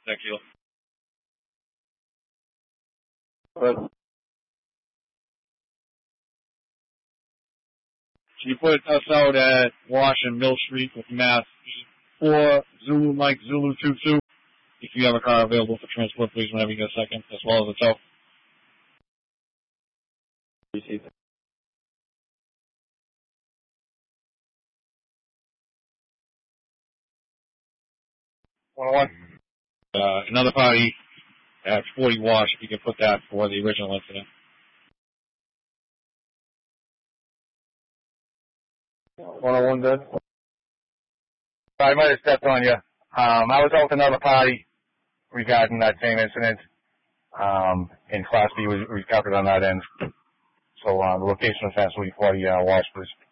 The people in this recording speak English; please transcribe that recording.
Thank you. Can you put us out at Wash and Mill Street with Mass 4 Zulu Mike Zulu 22? If you have a car available for transport, please, whenever you get a second, as well as the tow. Received. 101. Another party at 40 Wash, if you can put that for the original incident. 101 dead. I might have stepped on you. I was out with another party regarding that same incident, and Class B was recovered on that end. So the location of fence will be 40 Wash, please.